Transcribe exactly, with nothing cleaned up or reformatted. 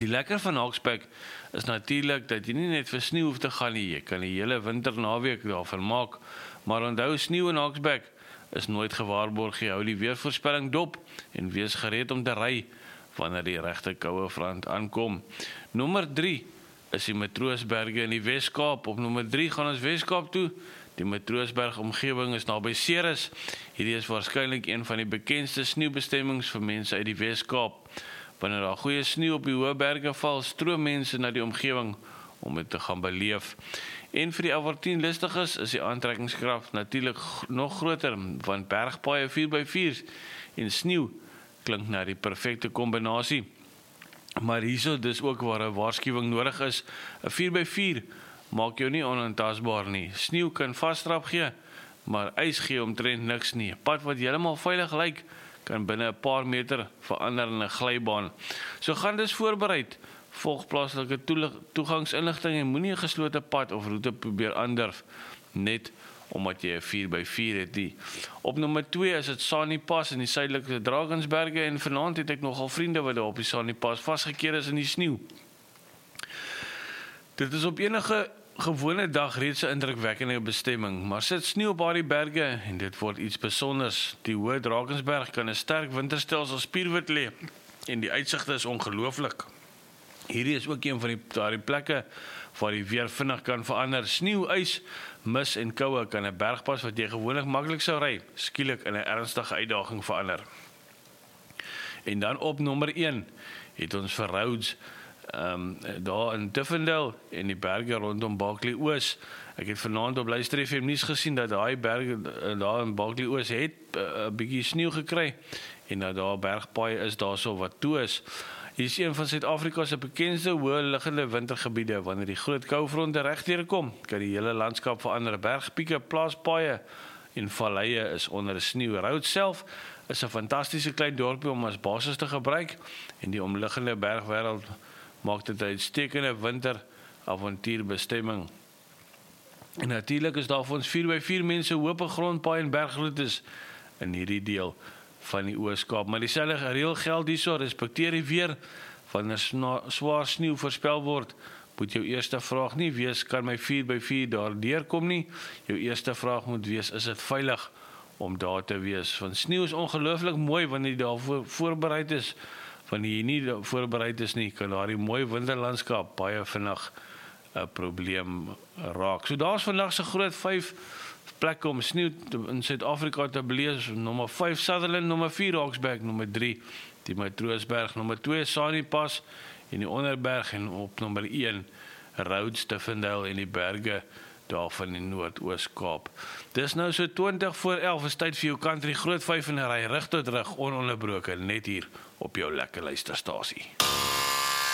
lekker van Hawksback is natuurlik dat jy nie net vir sneeu hoef te gaan nie, jy kan die hele winter naweek daarvan maak, maar onthou sneeu in Hawksback is nooit gewaarborg, jy hou die weervoorspelling dop en wees gereed om te ry wanneer die regte koue front aankom. Nommer drie is die Matroosberge in die Wes-Kaap. Op nommer drie gaan ons Wes-Kaap toe. Die Matroosberg omgewing is naby Ceres. Hierdie is waarskynlik een van die bekendste sneeubestemmings vir mense uit die Wes-Kaap. Wanneer daar goeie sneeu op die hoë berge val, stroom mense na die omgewing om dit te gaan beleef. En vir die Albertine lustiges is die aantrekkingskrag natuurlik nog groter, want bergpaaie vier by vier en sneeu klink na die perfekte kombinasie. Maar hierso dis ook waar 'n waarskuwing nodig is. 'n vier by vier maak jou nie onaantastbaar nie. Sneeu kan vasdrap gee, maar ys gee omtrent niks nie. 'n Pad wat heeltemal veilig lyk, kan binne 'n paar meter verander in 'n glybaan. So gaan dus voorbereid. Volg plaaslike toegangsinligting en moenie 'n geslote pad of roete probeer aandurf net omdat jy 'n vier by vier het nie. Op nommer twee is dit Sani Pass in die suidelike Drakensberge en vanaand het ek nogal vriende wat daar op die Sani Pass vasgekeer is in die sneeu. Dit is op enige gewone dag reeds 'n indrukwekkende bestemming, maar sit sneeu op daardie berge en dit word iets besonders. Die hoë Drakensberg kan 'n sterk winterstelsel spierwit lê en die uitsigte is ongelooflik. Hierdie is ook een van die daardie plekke waar die weer vinnig kan verander. Sneeu, ys, mis en koue kan 'n bergpas wat jy gewoonlik maklik sou ry, skielik in 'n ernstige uitdaging verander. En dan op nommer een het ons vir Rhodes um, daar in Tiffendale en die berge rondom Barkly Oos. Ek het vanaand op Luister F M nuus gesien dat daai berge daar in Barkly Oos het 'n uh, bietjie sneeu gekry en dat daar bergpaaie is daarso wat toe is. Hier is een van Suid-Afrika se bekendste hoë liggende wintergebiede. Wanneer die groot koufronte regdeur kom, kan die hele landskap verander. Bergpieke, plaaspaaie en valleie is onder sneeu. Rhodes self is 'n fantastiese klein dorpie om as basis te gebruik en die omliggende bergwêreld maak dit 'n uitstekende winteravontuurbestemming. En natuurlik is daar vir ons vier by vier mense hoop grondpaaie en bergroetes in hierdie deel van die Oos-Kaap. Maar dieselfde gereël geld hierso, respekteer die weer. Wanneer swaar sneeu voorspel word, moet jou eerste vraag nie wees, kan my vier by vier daar deurkom nie. Jou eerste vraag moet wees, is dit veilig om daar te wees? Want sneeu is ongelooflik mooi wanneer jy daarvoor voorbereid is. Wanneer jy nie voorbereid is nie, kan daardie mooi winterlandskap baie vinnig 'n probleem raak. So daar's vandag se groot vyf plekke om sneeu in Suid-Afrika te beleef. Nommer vyf Sutherland, nommer vier Hawksback, nommer drie die Matroosberg, nommer twee Sani Pass en die Onderberg en op nommer een Rhodes, Tiffendale en die berge daar van die Noord-Oos-Kaap. Dis nou so twintig voor elf, is tyd vir jou country groot vyf in 'n ry rig tot rig, ononderbroke, net hier op jou lekker luisterstasie.